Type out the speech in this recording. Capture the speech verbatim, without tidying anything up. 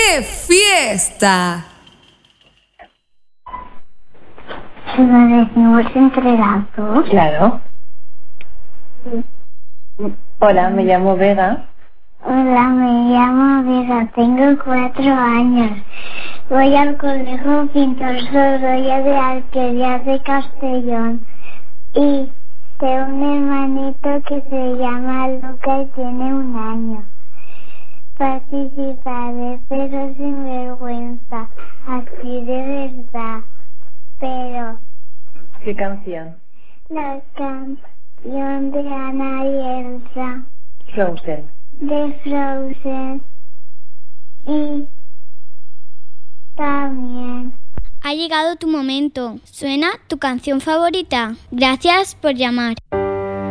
¡Qué fiesta! ¿Se lo decimos entre las dos? Claro. Hola, me llamo Vega. Hola, me llamo Vega, tengo cuatro años. Voy al colegio Pintor Sorolla de Alquerías de Castellón. Y tengo un hermanito que se llama Luca y tiene un año. Participaré, pero sin vergüenza, así de verdad. Pero ¿Qué canción? la canción de Ana y Elsa, Frozen. de Frozen, y también... Ha llegado tu momento. ¿Suena tu canción favorita? Gracias por llamar.